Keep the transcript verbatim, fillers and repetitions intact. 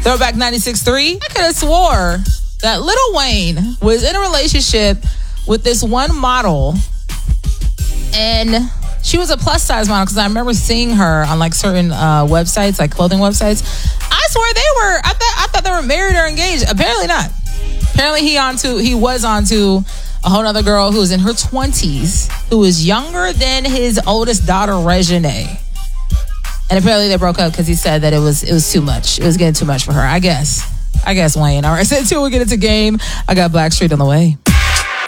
Throwback ninety-six point three. I could have swore that Lil Wayne was in a relationship with this one model, and she was a plus size model because I remember seeing her on like certain uh, websites, like clothing websites. I swear they were. I thought I thought they were married or engaged. Apparently not. Apparently he onto he was onto a whole other girl who was in her twenties, who was younger than his oldest daughter, Reginae. And apparently they broke up because he said that it was it was too much. It was getting too much for her. I guess. I guess Wayne. All right, so until we get into game, I got Blackstreet on the way.